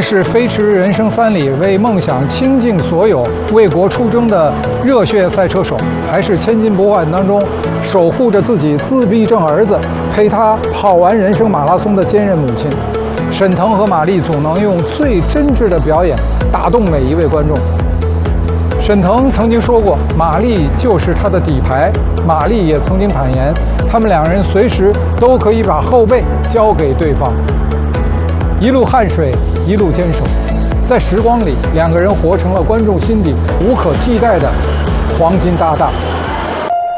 是飞驰人生3里，为梦想倾尽所有，为国出征的热血赛车手，还是千金不换当中守护着自己自闭症儿子，陪他跑完人生马拉松的坚韧母亲？沈腾和马丽总能用最真挚的表演打动每一位观众。沈腾曾经说过，马丽就是他的底牌。马丽也曾经坦言，他们2人随时都可以把后背交给对方。一路汗水，一路坚守，在时光里，2个人活成了观众心底无可替代的黄金搭档。